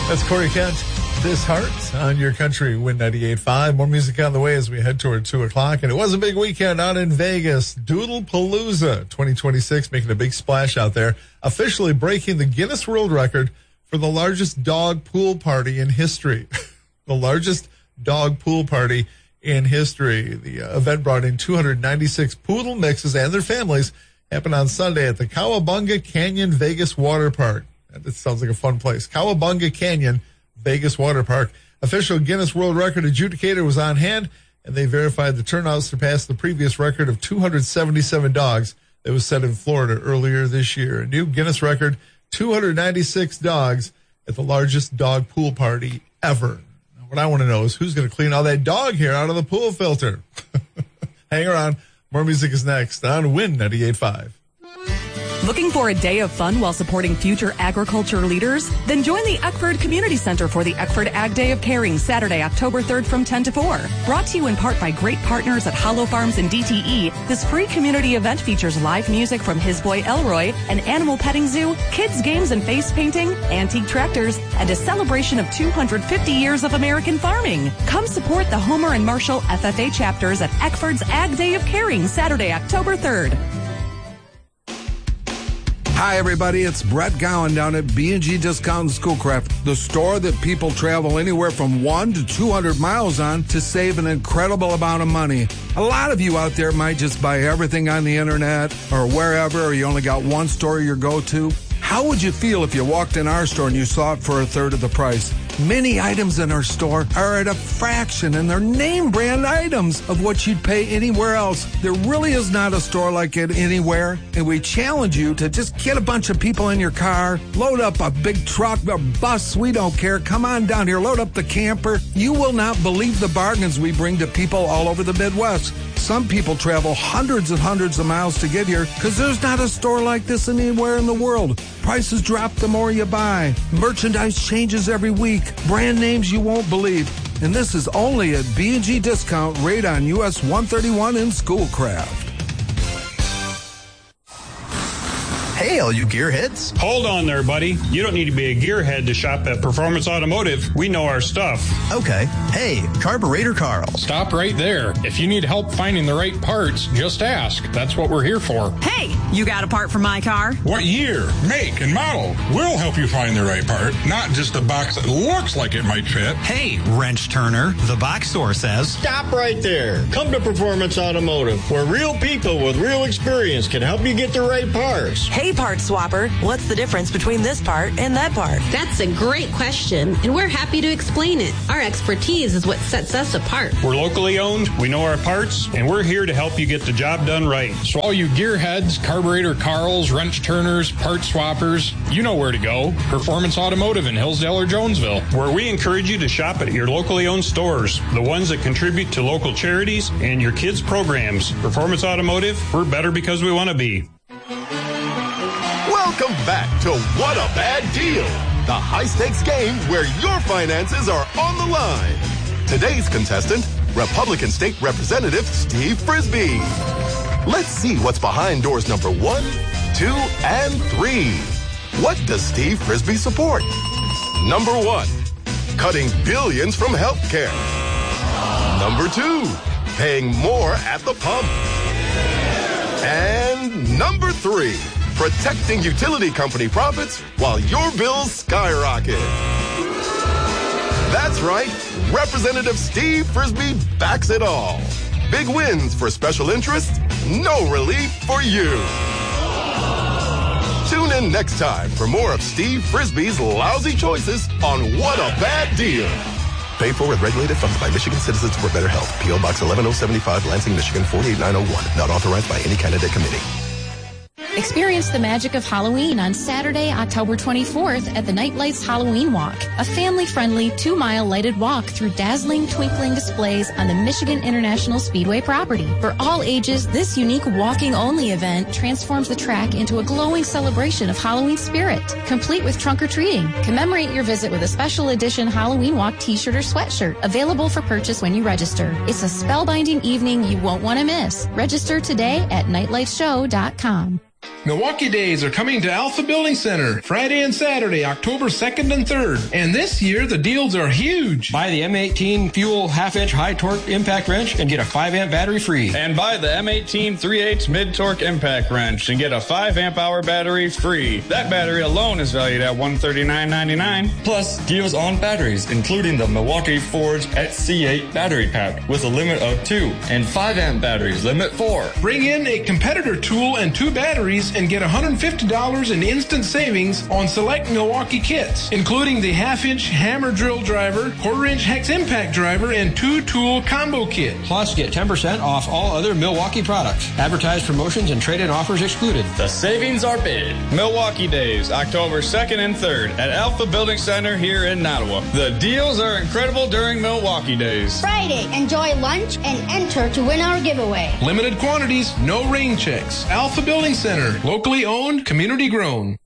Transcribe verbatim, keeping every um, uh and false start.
That's Corey Kent. This Heart on your country, Win ninety-eight point five. More music on the way as we head toward two o'clock. And it was a big weekend out in Vegas. Doodlepalooza twenty twenty-six making a big splash out there, officially breaking the Guinness World Record for the largest dog pool party in history. The largest dog pool party in history. The uh, event brought in two hundred ninety-six poodle mixes and their families. Happened on Sunday at the Cowabunga Canyon Vegas Water Park. That sounds like a fun place. Cowabunga Canyon Vegas Water Park. Official Guinness World Record adjudicator was on hand, and they verified the turnout surpassed the previous record of two hundred seventy-seven dogs that was set in Florida earlier this year. A new Guinness record, two hundred ninety-six dogs at the largest dog pool party ever. Now, what I want to know is who's going to clean all that dog hair out of the pool filter? Hang around. More music is next on Win ninety-eight point five. Looking for a day of fun while supporting future agriculture leaders? Then join the Eckford Community Center for the Eckford Ag Day of Caring, Saturday, October third from ten to four. Brought to you in part by great partners at Hollow Farms and D T E, this free community event features live music from His Boy Elroy, an animal petting zoo, kids games and face painting, antique tractors, and a celebration of two hundred fifty years of American farming. Come support the Homer and Marshall F F A chapters at Eckford's Ag Day of Caring, Saturday, October third. Hi, everybody. It's Brett Gowan down at B and G Discount and Schoolcraft, the store that people travel anywhere from one to two hundred miles on to save an incredible amount of money. A lot of you out there might just buy everything on the internet or wherever, or you only got one store you go to. How would you feel if you walked in our store and you saw it for a third of the price? Many items in our store are at a fraction, and they're name brand items of what you'd pay anywhere else. There really is not a store like it anywhere, and we challenge you to just get a bunch of people in your car, load up a big truck, a bus, we don't care. Come on down here, load up the camper. You will not believe the bargains we bring to people all over the Midwest. Some people travel hundreds and hundreds of miles to get here because there's not a store like this anywhere in the world. Prices drop the more you buy. Merchandise changes every week. Brand names you won't believe. And this is only at B and G Discount, right on U S one thirty-one in Schoolcraft. Hey, all you gearheads. Hold on there, buddy. You don't need to be a gearhead to shop at Performance Automotive. We know our stuff. Okay. Hey, Carburetor Carl. Stop right there. If you need help finding the right parts, just ask. That's what we're here for. Hey, you got a part for my car? What year, make, and model? We'll help you find the right part, not just a box that looks like it might fit. Hey, Wrench Turner, the box store says. Stop right there. Come to Performance Automotive, where real people with real experience can help you get the right parts. Hey, part swapper, what's the difference between this part and that part? That's a great question, and we're happy to explain it. Our expertise is what sets us apart. We're locally owned, we know our parts, and we're here to help you get the job done right. So all you gearheads, Carburetor Carls, Wrench Turners, part swappers, you know where to go. Performance Automotive in Hillsdale or Jonesville. Where we encourage you to shop at your locally owned stores, the ones that contribute to local charities and your kids' programs. Performance Automotive, we're better because we want to be. Welcome back to What a Bad Deal, the high-stakes game where your finances are on the line. Today's contestant, Republican State Representative Steve Frisbee. Let's see what's behind doors number one, two, and three. What does Steve Frisbee support? Number one, cutting billions from healthcare. Number two, paying more at the pump. And number three, protecting utility company profits while your bills skyrocket. That's right. Representative Steve Frisbee backs it all. Big wins for special interests, no relief for you. Tune in next time for more of Steve Frisbee's lousy choices on What a Bad Deal. Paid for with regulated funds by Michigan Citizens for Better Health. P O Box eleven oh seventy-five, Lansing, Michigan four eight nine oh one. Not authorized by any candidate committee. Experience the magic of Halloween on Saturday, October twenty-fourth at the Nightlights Halloween Walk, a family-friendly two-mile lighted walk through dazzling, twinkling displays on the Michigan International Speedway property. For all ages, this unique walking-only event transforms the track into a glowing celebration of Halloween spirit, complete with trunk-or-treating. Commemorate your visit with a special edition Halloween Walk t-shirt or sweatshirt, available for purchase when you register. It's a spellbinding evening you won't want to miss. Register today at nightlights show dot com. Milwaukee Days are coming to Alpha Building Center Friday and Saturday, October second and third. And this year, the deals are huge. Buy the M eighteen Fuel half-inch high-torque impact wrench and get a five amp battery free. And buy the M eighteen three eighths mid-torque impact wrench and get a five amp hour battery free. That battery alone is valued at one hundred thirty-nine ninety-nine. Plus, deals on batteries, including the Milwaukee Forge X C eight battery pack with a limit of two and five amp batteries, limit four. Bring in a competitor tool and two batteries and get one hundred fifty dollars in instant savings on select Milwaukee kits, including the half-inch hammer drill driver, quarter-inch hex impact driver, and two-tool combo kit. Plus, get ten percent off all other Milwaukee products. Advertised promotions and trade-in offers excluded. The savings are big. Milwaukee Days, October second and third at Alpha Building Center here in Nottawa. The deals are incredible during Milwaukee Days. Friday, enjoy lunch and enter to win our giveaway. Limited quantities, no rain checks. Alpha Building Center, locally owned, community grown.